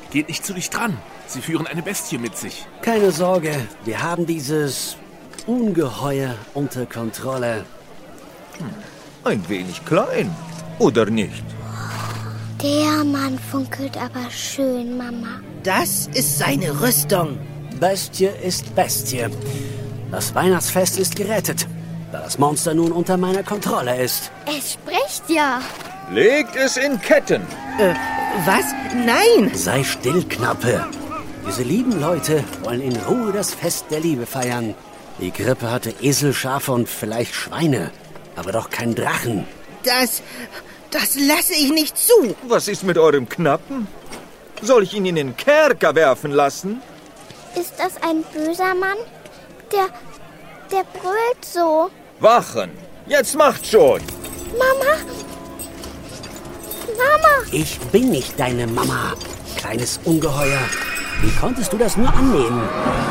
Geht nicht zu dicht dran. Sie führen eine Bestie mit sich. Keine Sorge, wir haben dieses Ungeheuer unter Kontrolle. Ein wenig klein, oder nicht? Der Mann funkelt aber schön, Mama. Das ist seine Rüstung. Bestie ist Bestie. Das Weihnachtsfest ist gerettet, da das Monster nun unter meiner Kontrolle ist. Es spricht ja. Legt es in Ketten. Was? Nein! Sei still, Knappe. Diese lieben Leute wollen in Ruhe das Fest der Liebe feiern. Die Krippe hatte Esel, Schafe und vielleicht Schweine, aber doch kein Drachen. Das lasse ich nicht zu. Was ist mit eurem Knappen? Soll ich ihn in den Kerker werfen lassen? Ist das ein böser Mann? Der brüllt so. Wachen! Jetzt macht schon! Mama! Mama! Ich bin nicht deine Mama, kleines Ungeheuer. Wie konntest du das nur annehmen?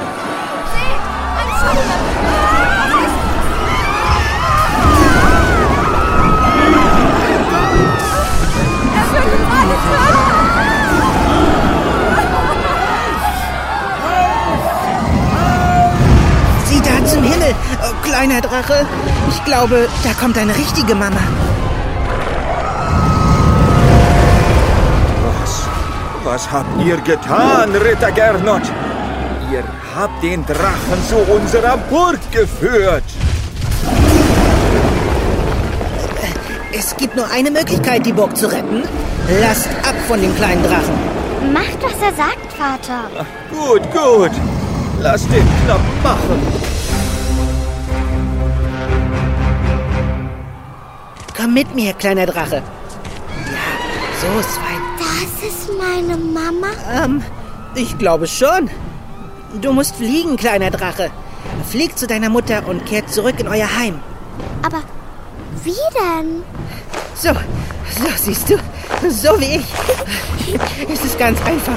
Sieh da zum Himmel, oh, kleiner Drache. Ich glaube, da kommt eine richtige Mama. Was habt ihr getan, Ritter Gernot? Ihr habt den Drachen zu unserer Burg geführt. Es gibt nur eine Möglichkeit, die Burg zu retten. Lasst ab von dem kleinen Drachen. Macht, was er sagt, Vater. Gut. Lasst den Knappen machen. Komm mit mir, kleiner Drache. Ja, so ist fein. Das ist meine Mama? Ich glaube schon. Du musst fliegen, kleiner Drache. Flieg zu deiner Mutter und kehrt zurück in euer Heim. Aber wie denn? So, siehst du, so wie ich. Es ist ganz einfach.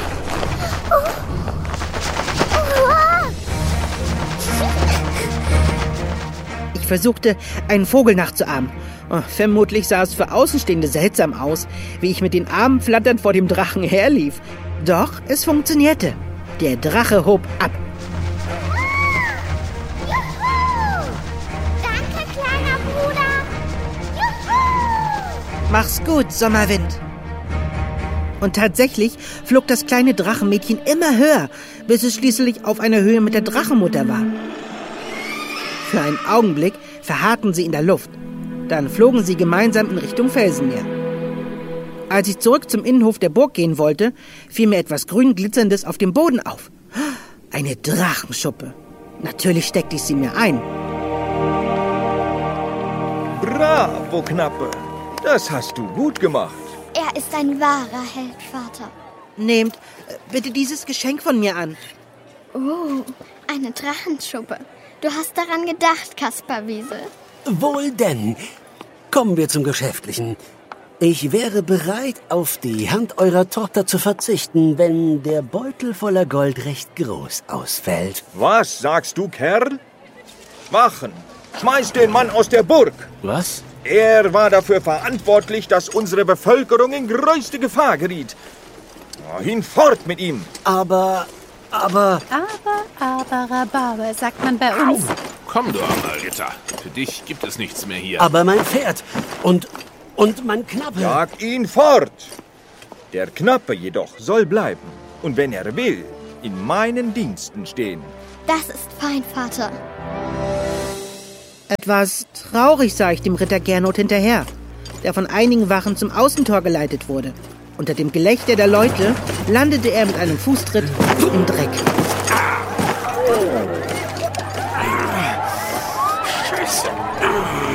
Ich versuchte, einen Vogel nachzuahmen. Vermutlich sah es für Außenstehende seltsam aus, wie ich mit den Armen flatternd vor dem Drachen herlief. Doch es funktionierte. Der Drache hob ab. Juhu! Danke, kleiner Bruder! Juhu! Mach's gut, Sommerwind. Und tatsächlich flog das kleine Drachenmädchen immer höher, bis es schließlich auf einer Höhe mit der Drachenmutter war. Für einen Augenblick verharrten sie in der Luft. Dann flogen sie gemeinsam in Richtung Felsenmeer. Als ich zurück zum Innenhof der Burg gehen wollte, fiel mir etwas grün glitzerndes auf dem Boden auf. Eine Drachenschuppe. Natürlich steckte ich sie mir ein. Bravo, Knappe. Das hast du gut gemacht. Er ist ein wahrer Held, Vater. Nehmt bitte dieses Geschenk von mir an. Oh, eine Drachenschuppe. Du hast daran gedacht, Kasperwiesel. Wohl denn. Kommen wir zum Geschäftlichen. Ich wäre bereit, auf die Hand eurer Tochter zu verzichten, wenn der Beutel voller Gold recht groß ausfällt. Was sagst du, Kerl? Wachen! Schmeiß den Mann aus der Burg! Was? Er war dafür verantwortlich, dass unsere Bevölkerung in größte Gefahr geriet. Hinfort mit ihm! Aber, Rhabarber, sagt man bei uns. Komm, du armer Ritter. Für dich gibt es nichts mehr hier. aber mein Pferd und mein Knappe. Jag ihn fort! Der Knappe jedoch soll bleiben. Und wenn er will, in meinen Diensten stehen. Das ist fein, Vater. Etwas traurig sah ich dem Ritter Gernot hinterher, der von einigen Wachen zum Außentor geleitet wurde. Unter dem Gelächter der Leute landete er mit einem Fußtritt im Dreck.